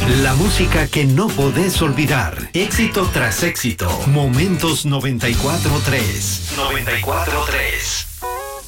La música que no podés olvidar. Éxito tras éxito. Momentos 94.3. 94.3.